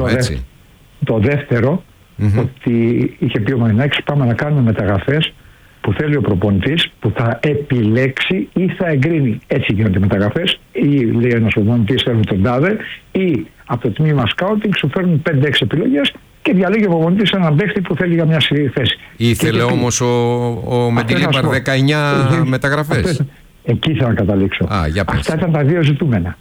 Μπράβο, έτσι. Το δεύτερο, ότι είχε πει ο Μαρινάκης, πάμε να κάνουμε μεταγραφές που θέλει ο προπονητής, που θα επιλέξει ή θα εγκρίνει. Έτσι γίνονται οι μεταγραφές. Ή λέει ένας προπονητής θέλει τον τάδε, ή από το τμήμα σκάουτινγκ σου φέρνουν 5-6 επιλογές και διαλέγει ο προπονητής έναν παίχτη που θέλει για μια θέση. Ήθελε όμως ο Μεντιλίμπαρ 19 μεταγραφές. Εκεί ήθελα να καταλήξω. Αυτά ήταν τα δύο ζητούμενα.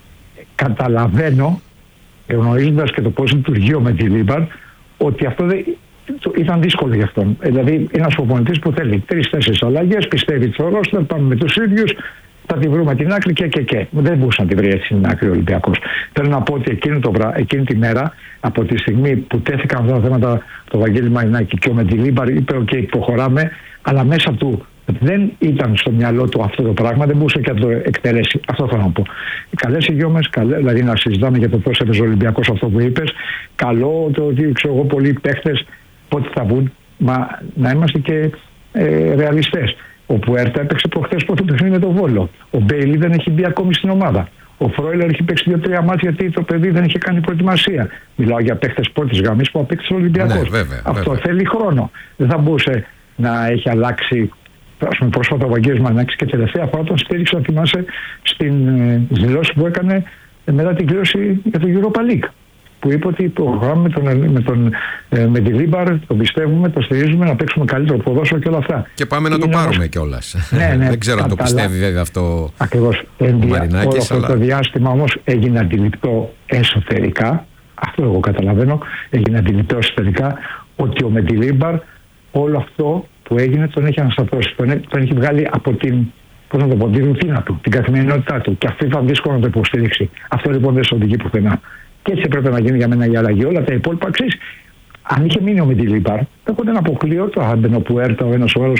Καταλαβαίνω, γνωρίζοντας και το πώς λειτουργεί ο Μεντιλίμπαρ, ότι αυτό ήταν δύσκολο για αυτόν. Δηλαδή, ένας προπονητής που θέλει 3-4 αλλαγές, πιστεύει στο ρόστερ, πάμε με τους ίδιους, θα τη βρούμε την άκρη και. Δεν μπορούσε να τη βρει έτσι την άκρη ο Ολυμπιακός. Θέλω να πω ότι εκείνη τη μέρα, από τη στιγμή που τέθηκαν αυτά τα θέματα το Βαγγέλη Μαρινάκη και ο Μεντιλίμπαρ είπε: OK, προχωράμε, αλλά μέσα του δεν ήταν στο μυαλό του αυτό το πράγμα, δεν μπορούσε και να το εκτελέσει. Αυτό θέλω να πω. Καλές οι γιώμες, δηλαδή να συζητάμε για το πώς έπαιζε ο Ολυμπιακός αυτό που είπες. Καλό το ότι ξέρω εγώ πολλοί παίχτες πότε θα βγουν, μα να είμαστε και ρεαλιστές. Ο Πουέρτα έπαιξε προχθές πρώτο παιχνίδι με τον Βόλο. Ο Μπέιλι δεν έχει μπει ακόμη στην ομάδα. Ο Φρόιλερ έχει παίξει 2-3 μάτια γιατί το παιδί δεν είχε κάνει προετοιμασία. Μιλάω για παίχτες πρώτης γραμμής που απέκτησε ο Ολυμπιακός. Ναι, βέβαια, αυτό θέλει χρόνο. Δεν θα μπορούσε να έχει αλλάξει. Πρόσφατα ο Βαγγέλης Μαρινάκης και τελευταία φορά τον στήριξε, να θυμάσαι, στην δηλώση που έκανε μετά την κλήρωση για το Europa League. Που είπε ότι προχωράμε με τον Μεντιλίμπαρ, τον πιστεύουμε, τον στηρίζουμε να παίξουμε καλύτερο ποδόσφαιρο και όλα αυτά. Και πάμε να το πάρουμε κιόλας. Ναι, δεν ξέρω αν το πιστεύει βέβαια αυτό ακριβώς. Ο Μαρινάκης. Όλο αυτό το διάστημα όμως έγινε αντιληπτό εσωτερικά, αυτό εγώ καταλαβαίνω, έγινε αντιληπτό εσωτερικά ότι ο Μεντιλίμπαρ όλο αυτό που έγινε τον έχει αναστατώσει, τον έχει βγάλει από την ρουτίνα του, την καθημερινότητά του. Και αυτό ήταν δύσκολο να το υποστηρίξει. Αυτό λοιπόν δεν σε οδηγεί πουθενά. Και έτσι έπρεπε να γίνει για μένα η αλλαγή. Όλα τα υπόλοιπα εξής. Αν είχε μείνει ο Μεντιλίμπαρ, εγώ δεν αποκλείω το Άμπενο Πουέρτα, ο ένας ο άλλος,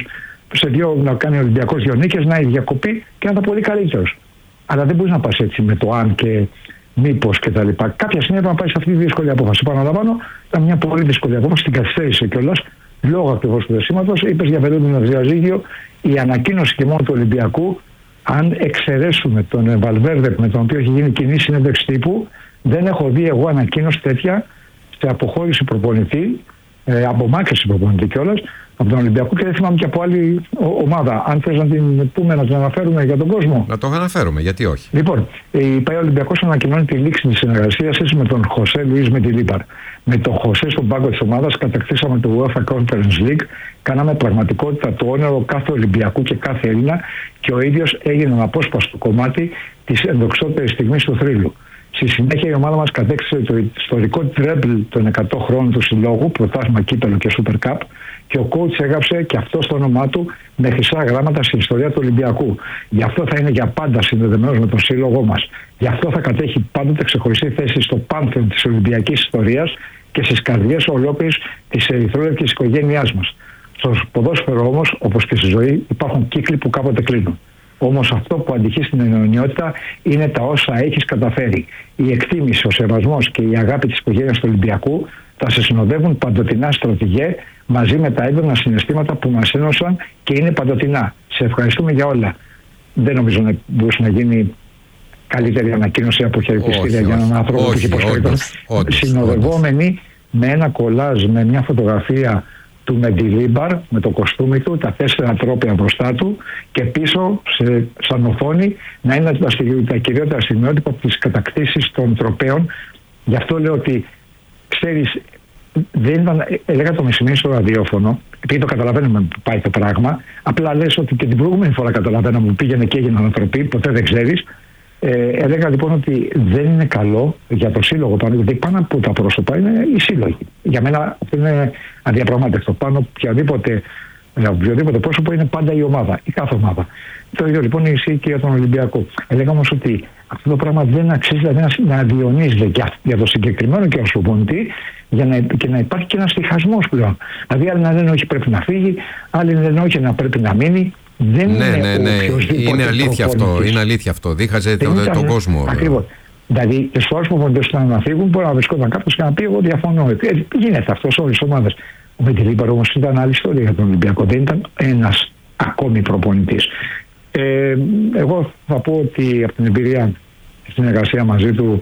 να κάνει ο Ολυμπιακός 2 νίκες, να είναι διακοπή και να ήταν πολύ καλύτερος. Αλλά δεν μπορεί να πας έτσι με το αν και μήπως κτλ. Κάποια στιγμή έπρεπε να πάει σε αυτή τη δύσκολη απόφαση. Παραλαμβάνω, ήταν μια πολύ δύσκολη απόφαση, την καθυστέρησε κιόλας. Λόγω ακριβώς του δεσίματος, είπες για περίοδο διαζύγιο, η ανακοίνωση και μόνο του Ολυμπιακού, αν εξαιρέσουμε τον Βαλβέρδε με τον οποίο έχει γίνει κοινή συνέντευξη τύπου, δεν έχω δει εγώ ανακοίνωση τέτοια σε αποχώρηση προπονητή, απομάκρυνση προπονητή κιόλας, από τον Ολυμπιακό και δεν θυμάμαι και από άλλη ομάδα. Αν θες να την πούμε, να την αναφέρουμε για τον κόσμο. Να το αναφέρουμε, γιατί όχι. Λοιπόν, η ΠΑΕ Ολυμπιακός ανακοινώνει τη λήξη της συνεργασίας με τον Χωσέ Λουίς Μεντιλίμπαρ. Με τον Χωσέ στον πάγκο της ομάδας κατακτήσαμε το UEFA Conference League, κάναμε πραγματικότητα το όνειρο κάθε Ολυμπιακού και κάθε Έλληνα και ο ίδιος έγινε ένα απόσπαστο κομμάτι της ενδοξότερης στιγμής του θρύλου. Στη συνέχεια η ομάδα μας κατέκτησε το ιστορικό τρέμπλ των 100 χρόνων του συλλόγου, πρωτάθλημα, κύπελλο και Super Cup, και ο coach έγραψε και αυτό στο όνομά του με χρυσά γράμματα στην ιστορία του Ολυμπιακού. Γι' αυτό θα είναι για πάντα συνδεδεμένος με τον σύλλογό μας. Γι' αυτό θα κατέχει πάντοτε ξεχωριστή θέση στο πάνθεον της Ολυμπιακής ιστορίας και στις καρδιές ολόκληρης της ερυθρόλευκης οικογένειάς μας. Στο ποδόσφαιρο όμως, όπως και στη ζωή, υπάρχουν κύκλοι που κάποτε κλείνουν. Όμως αυτό που αντυχεί στην αιωνιότητα είναι τα όσα έχεις καταφέρει. Η εκτίμηση, ο σεβασμός και η αγάπη της οικογένειας του Ολυμπιακού θα σε συνοδεύουν παντοτινά, στρατηγέ, μαζί με τα έντονα συναισθήματα που μας ένωσαν και είναι παντοτινά. Σε ευχαριστούμε για όλα. Δεν νομίζω να μπορούσε να γίνει καλύτερη ανακοίνωση από χαιρετιστήρια για έναν άνθρωπο που έχει προσφέρει. Συνοδευόμενοι με ένα κολάζ, με μια φωτογραφία του Μεντιλίμπαρ με το κοστούμι του, τα 4 τρόπια μπροστά του και πίσω σαν οθόνη να είναι τα κυριότερα στιγμιότυπα από τις κατακτήσεις των τροπέων. Γι' αυτό λέω ότι, ξέρεις, δεν ήταν, έλεγα το μεσημέρι στο ραδιόφωνο, επειδή το καταλαβαίνουμε που πάει το πράγμα, απλά λες ότι και την προηγούμενη φορά καταλαβαίναμε που πήγαινε και έγινε ανατροπή, ποτέ δεν ξέρεις. Έλεγα λοιπόν ότι δεν είναι καλό για το σύλλογο πάνω, γιατί πάνω από τα πρόσωπα είναι οι σύλλογοι. Για μένα αυτό είναι αδιαπραγμάτευτο. Πάνω από οποιοδήποτε πρόσωπο είναι πάντα η ομάδα, η κάθε ομάδα. Το ίδιο λοιπόν ισχύει και για τον Ολυμπιακό. Έλεγα όμως ότι αυτό το πράγμα δεν αξίζει να διονύζεται για το συγκεκριμένο και ως προπονητή και να υπάρχει και ένας διχασμός πλέον. Δηλαδή άλλοι να λένε όχι πρέπει να φύγει, άλλοι να λένε όχι να πρέπει να μείνει. Δεν ναι. Είναι αλήθεια αυτό. Δίχαζε τον κόσμο. Ακριβώς. Δηλαδή, και στους άλλους προπονητές που να φύγουν, μπορεί να βρισκόταν κάποιος και να πει: εγώ διαφωνώ. Γίνεται αυτό σε όλες τις ομάδες. Ο Μεντιλίμπαρ όμως ήταν άλλη ιστορία για τον Ολυμπιακό. Δεν ήταν ένας ακόμη προπονητής. Εγώ θα πω ότι από την εμπειρία στην εργασία μαζί του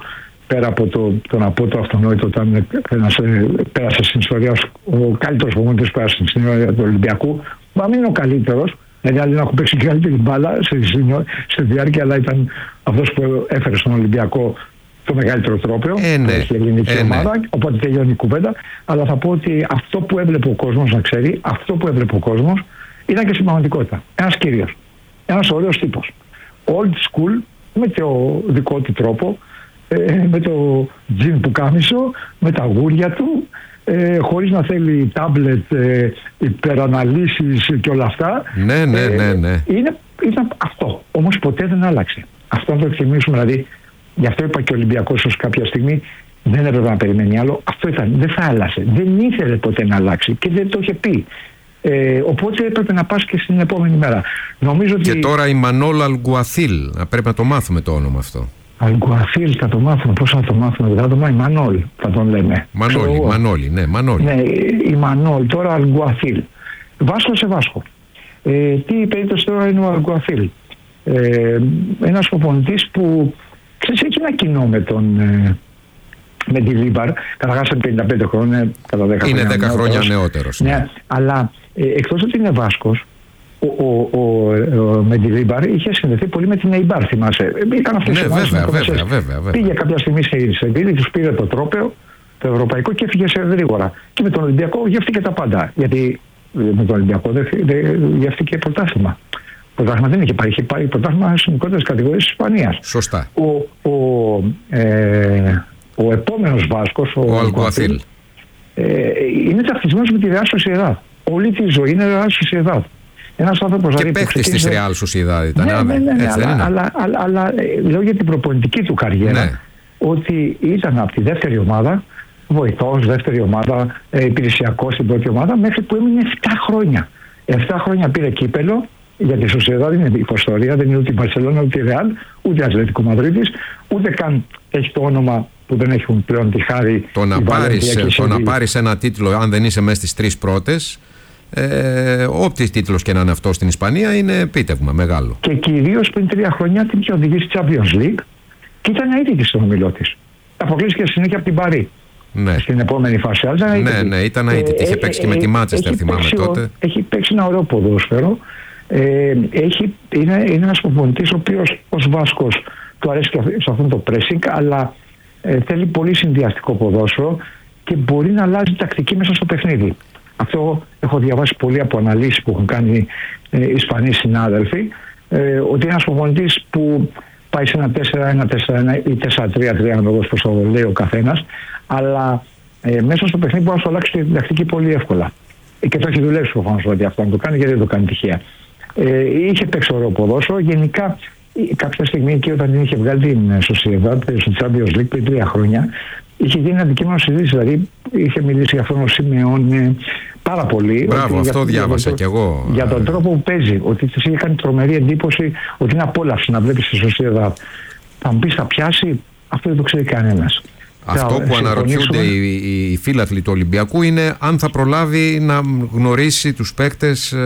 πέρα από τον απότο αυτονόητο, όταν πέρασε στην ιστορία ο καλύτερος προπονητής που πέρασε στην ιστορία του Ολυμπιακού, μα μην είναι ο καλύτερος, δηλαδή άλλοι να έχουν παίξει και καλύτερη μπάλα στη διάρκεια, αλλά ήταν αυτός που έφερε στον Ολυμπιακό το μεγαλύτερο τρόπαιο, η ελληνική ομάδα, οπότε τελειώνει η κουβέντα. Αλλά θα πω ότι αυτό που έβλεπε ο κόσμος, να ξέρει, αυτό που έβλεπε ο κόσμος ήταν και στην πραγματικότητα. Ένας κύριος, ένας ωραίος τύπος, old school, με το δικό του τρόπο, με το τζιν που κάμισο, με τα γούρια του, χωρίς να θέλει τάμπλετ, υπεραναλύσεις και όλα αυτά. Ναι. Είναι αυτό. Όμως ποτέ δεν άλλαξε. Αυτό να το εκτιμήσουμε. Δηλαδή, γι' αυτό είπα και ο Ολυμπιακός ως κάποια στιγμή δεν έπρεπε να περιμένει άλλο. Αυτό ήταν. Δεν θα άλλασε. Δεν ήθελε ποτέ να αλλάξει και δεν το είχε πει. Οπότε έπρεπε να πας και στην επόμενη μέρα. Νομίζω ότι... Και τώρα η Μανόλ Αλγκουαθίλ. Πρέπει να το μάθουμε το όνομα αυτό. Αλγκουαθίλ θα το μάθουμε. Πώς θα το μάθουμε? Δεν θα το μάθουμε. Μανόλ θα τον λέμε. Μανόλη. Ναι, η Μανόλ τώρα Αλγκουαθίλ. Βάσκο σε Βάσκο. Τι περίπτωση τώρα είναι ο Αλγκουαθίλ? Ένας προπονητής που ξέρεις, έχει ένα κοινό με τη Λίμπαρ. Καταρχάς είναι 55 χρόνια, κατά 10 χρόνια. Είναι 10 χρόνια νεότερος. Ναι, αλλά εκτός ότι είναι Βάσκος, με τη Λίμπαρ είχε συνδεθεί πολύ με την Eibar, θυμάσαι. Ήταν αυτές οι ομάδες. Βέβαια. Πήγε κάποια στιγμή σε Σεβίλη, τους πήρε το τρόπαιο, το ευρωπαϊκό, και έφυγε σε γρήγορα. Και με τον Ολυμπιακό γεύτηκε τα πάντα. Γιατί με τον Ολυμπιακό δεν γεύτηκε πρωτάθλημα. Πρωτάθλημα δεν είχε πάρει. Είχε πάρει πρωτάθλημα στις μικρότερες κατηγορίες της Ισπανίας. Σωστά. Ο επόμενος Βάσκος, ο Αλγκουαθίλ, είναι ταυτισμένος με τη Real Sociedad. Όλη τη ζωή είναι Real Sociedad. Ένας άνθρωπος και παίχτης της Real Sociedad ήταν. Ναι, αλλά λέω για την προπονητική του καριέρα, ότι ήταν από τη δεύτερη ομάδα, βοηθός, δεύτερη ομάδα, υπηρεσιακός στην πρώτη ομάδα, μέχρι που έμεινε 7 χρόνια. 7 χρόνια πήρε κύπελο. Γιατί η Sociedad είναι υποστορία, δεν είναι ούτε η Μπαρσελόνα, ούτε η Ρεάλ, ούτε η Ατλέτικο Μαδρίτης, ούτε καν έχει το όνομα που δεν έχουν πλέον τη χάρη. Το να πάρεις ένα τίτλο, αν δεν είσαι μέσα στις 3 πρώτες, όποιος τίτλος και να είναι αυτό στην Ισπανία, είναι επίτευγμα μεγάλο. Και κυρίως πριν 3 χρόνια την είχε οδηγήσει στη Champions League και ήταν αίτητη στον ομιλό της. Αποκλείστηκε συνέχεια από την Παρί. Ναι. Στην επόμενη φάση. Ναι, ήταν αίτητη. Είχε παίξει και με τη Μάντσεστερ, θυμάμαι τότε. Έχει παίξει ένα ωραίο ποδόσφαιρο. Είναι ένας προπονητής ο οποίος ως Βάσκος του αρέσει και σε αυτό το pressing, αλλά θέλει πολύ συνδυαστικό ποδόσφαιρο και μπορεί να αλλάζει τακτική μέσα στο παιχνίδι. Αυτό έχω διαβάσει πολύ από αναλύσεις που έχουν κάνει Ισπανοί συνάδελφοι, ότι είναι ένας προπονητής που πάει σε ένα 4-1-4-1 ή 4-3-3, αναλόγως πώς το λέει ο καθένας, αλλά μέσα στο παιχνίδι μπορεί να σου αλλάξει τη διδακτική πολύ εύκολα. Και το έχει δουλέψει προφανώς ότι αυτό να το κάνει, γιατί δεν το κάνει τυχαία. Είχε παίξει ωραίο ποδόσφαιρο. Γενικά, κάποια στιγμή εκεί, όταν την είχε βγάλει την Sociedad στο Champions League πριν 3 χρόνια, είχε γίνει αντικείμενο συζήτηση. Δηλαδή, είχε μιλήσει για αυτόν ο Σιμεών πάρα πολύ. Μπράβο, αυτό διάβασα κι εγώ. Για τον τρόπο που παίζει. Ότι της είχε κάνει τρομερή εντύπωση ότι είναι απόλαυση να βλέπει τη Sociedad. Θα μου πει, θα πιάσει, αυτό δεν το ξέρει κανένας. Αυτό που αναρωτιούνται οι φίλαθλοι του Ολυμπιακού είναι αν θα προλάβει να γνωρίσει τους παίκτες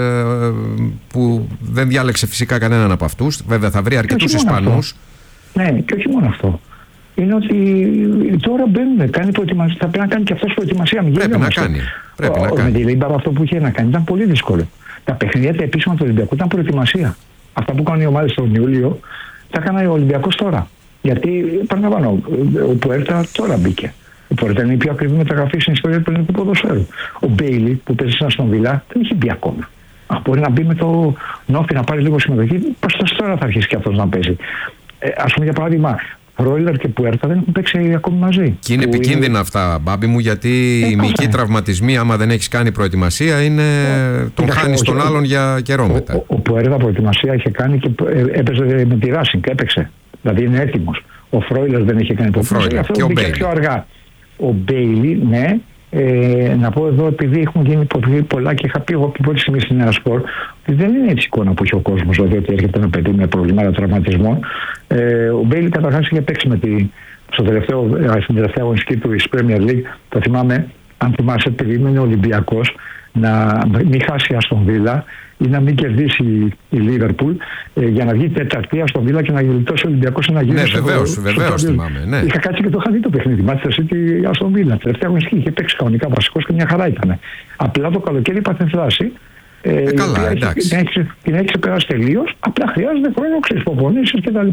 που δεν διάλεξε φυσικά κανέναν από αυτούς. Βέβαια θα βρει αρκετούς Ισπανούς. Ναι, και όχι μόνο αυτό. Είναι ότι τώρα μπαίνουν, θα πρέπει να κάνει και αυτός προετοιμασία. Πρέπει να κάνει. Με τη Λίμπαρ αυτό που είχε να κάνει ήταν πολύ δύσκολο. Τα παιχνίδια τα επίσημα του Ολυμπιακού ήταν προετοιμασία. Αυτά που κάνουν οι ομάδες τον Ιούλιο τα έκανε ο Ολυμπιακός τώρα. Γιατί παραλαμβάνω, ο Πουέρτα τώρα μπήκε. Ο Πουέρτα είναι η πιο ακριβή μεταγραφή στην ιστορία του ελληνικού ποδοσφαίρου. Ο Μπέιλι που παίζει σαν στον Βιλά δεν έχει μπει ακόμα. Μπορεί να μπει με το Νόφι να πάρει λίγο συμμετοχή. Πώς τώρα θα αρχίσει και αυτός να παίζει. Ας πούμε για παράδειγμα, Ρόιλερ και Πουέρτα δεν έχουν παίξει ακόμη μαζί. Και είναι επικίνδυνα αυτά, Μπάμπη μου, γιατί οι μυϊκοί τραυματισμοί, άμα δεν έχεις κάνει προετοιμασία, τον χάνεις τον άλλον για καιρό μετά. Ο Πουέρτα προετοιμασία είχε κάνει και έπαιζε με τη Racing, έπαιξε. Δηλαδή είναι έτοιμος. Ο Φρόιλερ δεν είχε κάνει προετοιμασία. Αυτό μπήκε πιο αργά. Ο Μπέιλι, ναι. Να πω εδώ, επειδή έχουν γίνει πολλά και είχα πει εγώ από την πρώτη στιγμή στην Νέα Σπορ, ότι δεν είναι έτσι εικόνα που έχει ο κόσμος, δηλαδή ότι έρχεται ένα παιδί με προβλήματα τραυματισμών. Ο Μπέιλι καταρχάς είχε παίξει στην τελευταία αγωνιστική του η Premier League. Το θυμάμαι, αν θυμάσαι, επειδή είναι Ολυμπιακός, να μην χάσει Αστον Βίλα ή να μην κερδίσει η Λίβερπουλ για να βγει τέταρτη Αστον Βίλα και να γλιτώσει ο Ολυμπιακός ένα γύρο. Ναι, βεβαίως θυμάμαι. Ναι. Είχα κάτσει και το είχα δει το παιχνίδι. Manchester City Αστον Βίλα. Τελευταία αγωνιστική είχε παίξει κανονικά βασικός και μια χαρά ήταν. Απλά το καλοκαίρι είπατε φράση. Καλά, εντάξει. Την έχει ξεπεράσει τελείως. Απλά χρειάζεται χρόνο, προπονήσεις κτλ.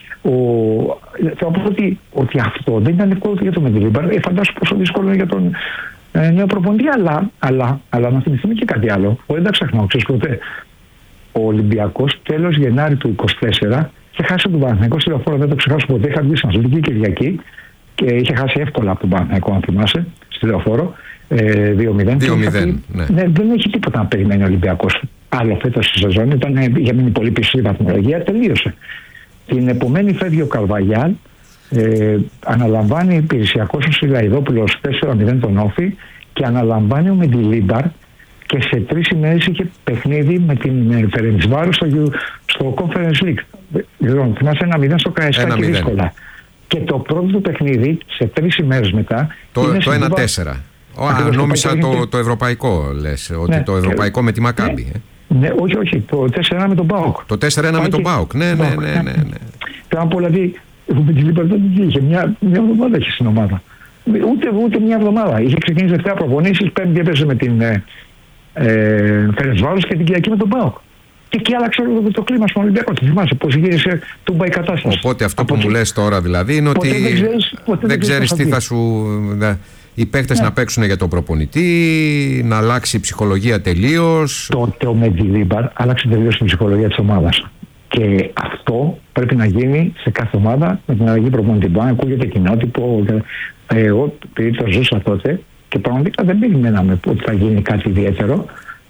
Θα πω ότι αυτό δεν ήταν εύκολο για το Μεντιλίμπαρ. Φαντάσου πόσο δύσκολο είναι για τον νέο προπονητή. Αλλά να θυμηθούμε και κάτι άλλο. Δεν τα ξεχνάω, ξέρεις ποτέ. Ο Ολυμπιακός τέλος Γενάρη του 2024 είχε χάσει τον Παναθηναϊκό στη Λεωφόρο. Δεν το ξεχάσω ποτέ. Είχα βγει στην Αθλητική Κυριακή και είχε χάσει εύκολα από τον Παναθηναϊκό, αν θυμάσαι, στη Λεωφόρο. 2-0. Ναι, δεν έχει τίποτα να περιμένει ο Ολυμπιακός. Άλλο φέτος στη σεζόν είχε μείνει πολύ πίσω η βαθμολογία. Τελείωσε. Την επομένη φεύγει ο Καρβαγιάλ, αναλαμβάνει υπηρεσιακός ο Σιλαϊδόπουλος 4-0 τον Όφη και αναλαμβάνει ο Μεντιλίμπαρ και σε 3 ημέρες είχε παιχνίδι με την Φερεντσβάρος στο Conference League. Λοιπόν, θυμάσαι 1-0 στο Καραϊσκάκι δύσκολα. Και το πρώτο του παιχνίδι σε 3 ημέρες μετά. Το 1-4. Νόμισα το ευρωπαϊκό, λες, ότι ναι, το ευρωπαϊκό με τη Μακάμπι. Ναι, όχι, το 4-1 με τον ΠΑΟΚ. Το 4-1 με τον ΠΑΟΚ, ναι. Θέλω να πω, δηλαδή, με τη Λίβερπουλ δεν είχε μια εβδομάδα έχει στην ομάδα. Ούτε μια εβδομάδα. Είχε ξεκινήσει δευτέρα προπονήσεις, Πέμπτη έπαιζε με την Φερεντσβάρος και την Κυριακή με τον ΠΑΟΚ. Και εκεί άλλαξε όλο το κλίμα στον Ολυμπιακό. Θυμάσαι πώς γύρισε τούμπα η κατάσταση. Οπότε αυτό που μου λες τώρα δηλαδή είναι ότι δεν ξέρεις τι θα σου. Οι παίκτες να παίξουν για τον προπονητή, να αλλάξει η ψυχολογία τελείως. Τότε ο Μεντιλίμπαρ άλλαξε τελείως την ψυχολογία της ομάδας. Και αυτό πρέπει να γίνει σε κάθε ομάδα με την αλλαγή προπονητή. Μπορεί να ακούγεται κοινότυπο. Εγώ επειδή το ζούσα τότε και πραγματικά δεν περιμέναμε ότι θα γίνει κάτι ιδιαίτερο.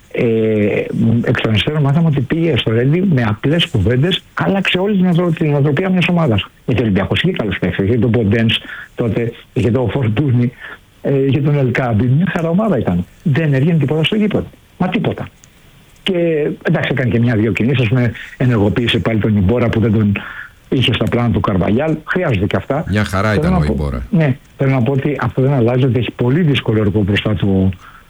Εκ των υστέρων μάθαμε ότι πήγε στο Ρέντι με απλές κουβέντες, άλλαξε όλη την νοοτροπία μιας ομάδας. Γιατί ο Ολυμπιακός είχε καλούς παίκτες. Είχε τον Ποντένς τότε, είχε τον Φορτούνι. Για τον Ελκάμπη, μια χαρά ομάδα ήταν. Δεν έβγαινε τίποτα στο γήπεδο. Μα τίποτα. Και εντάξει, έκανε και μια-δυο κινήσεις, με ενεργοποίησε πάλι τον Ιμπόρα που δεν τον είχε στα πλάνα του Καρβαγιάλ. Χρειάζονται και αυτά. Μια χαρά ήταν ο Ιμπόρα. Ναι, θέλω να πω ότι αυτό δεν αλλάζει, ότι έχει πολύ δύσκολο έργο μπροστά του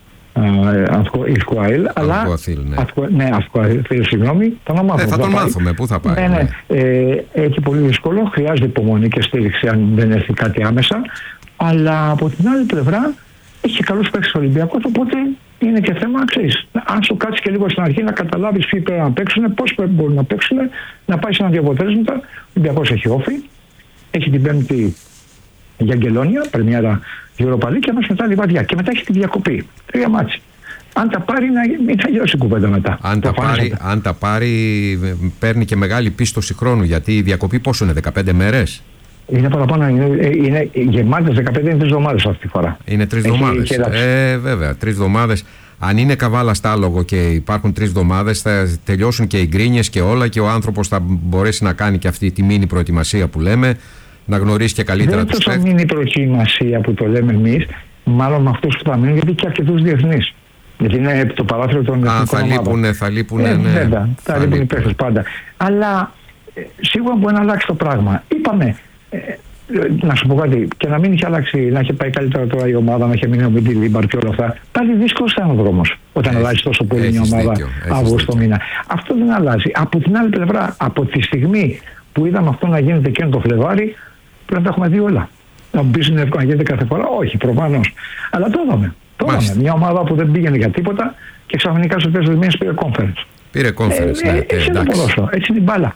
Ισκουαήλ. Αλλά. Ναι, Αυσκουαήλ, συγγνώμη, θα τον μάθουμε. Θα τον μάθουμε, πού θα πάει. Ναι. Έχει πολύ δύσκολο, χρειάζεται υπομονή και στήριξη αν δεν έρθει κάτι άμεσα. Αλλά από την άλλη πλευρά έχει καλούς παίκτες Ολυμπιακός, οπότε είναι και θέμα, ξέρεις, αν σου κάτσει και λίγο στην αρχή να καταλάβεις ποιοι πρέπει να παίξουν, πώς μπορούν να παίξουν, να πάει σε ένα διαποτέλεσμα. Ο Ολυμπιακός έχει Όφη, έχει την Πέμπτη για Αγγελόνια, πρεμιέρα Europa League και μετά Λιβαδιά. Και μετά έχει τη διακοπή. 3 μάτς. Αν τα πάρει, μην θα γυρώσει κουβέντα μετά. Αν τα πάρει, παίρνει και μεγάλη πίστοση χρόνου, γιατί η διακοπή πόσο είναι, 15 μέρες. Είναι παραπάνω, είναι γεμάτες 15, είναι 3 εβδομάδες αυτή τη φορά. Είναι 3 εβδομάδες. Βέβαια, 3 εβδομάδες. Αν είναι καβάλα στάλογο και υπάρχουν 3 εβδομάδες, θα τελειώσουν και οι γκρίνιες και όλα και ο άνθρωπος θα μπορέσει να κάνει και αυτή τη μίνι προετοιμασία που λέμε, να γνωρίσει και καλύτερα τους παίκτες. Δεν είναι τόσο μίνι προετοιμασία που το λέμε εμείς, μάλλον με αυτούς που θα μείνουν, γιατί και αρκετούς διεθνείς. Γιατί είναι το παράθυρο των εθνικών ομάδων. Θα λείπουν. Ναι. Βέβαια, θα λείπουν οι παίκτες πάντα. Αλλά σίγουρα μπορεί να αλλάξει το πράγμα. Είπαμε. Να σου πω κάτι, και να μην είχε αλλάξει, να είχε πάει καλύτερα τώρα η ομάδα, να είχε μείνει ο Μεντιλίμπαρ και όλα αυτά. Πάλι δύσκολος ήταν ο δρόμος όταν αλλάζει τόσο πολύ μια ομάδα Αύγουστο μήνα. Αυτό δεν αλλάζει. Από την άλλη πλευρά, από τη στιγμή που είδαμε αυτό να γίνεται και το Φλεβάρι, πρέπει να τα έχουμε δει όλα. Να μου πεις είναι εύκολο να γίνεται κάθε φορά. Όχι, προφανώς. Αλλά το είδαμε. Μια ομάδα που δεν πήγαινε για τίποτα και ξαφνικά σε 4 μήνες πήρε conference. Πήρε conference, ναι. Έτσι είναι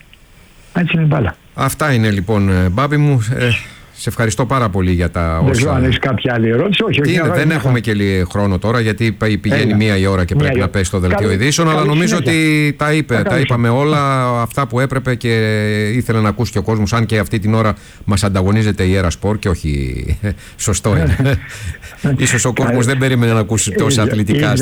η μπάλα. Αυτά είναι λοιπόν, Μπάμπη μου. Σε ευχαριστώ πάρα πολύ για τα όσα. Δεν ξέρω αν έχεις κάποια άλλη ερώτηση. Όχι, δεν έχουμε και λίγο χρόνο τώρα, γιατί πηγαίνει 1 η ώρα και πρέπει να πέσει το δελτίο ειδήσεων. Αλλά νομίζω ότι τα είπαμε όλα αυτά που έπρεπε και ήθελε να ακούσει και ο κόσμος. Αν και αυτή την ώρα μας ανταγωνίζεται η Έρα Σπορ και όχι. Σωστό είναι. Ίσως ο κόσμος δεν περίμενε να ακούσει τόσα αθλητικά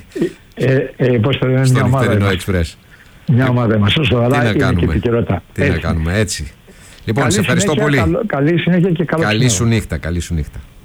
στο νυχτερινό Εξπρές. Μια ομάδα μας, όσο αλλά είναι και επικαιρότητα. Τι να κάνουμε, έτσι. Λοιπόν, σε ευχαριστώ πολύ. Καλή συνέχεια και καλή σου νύχτα.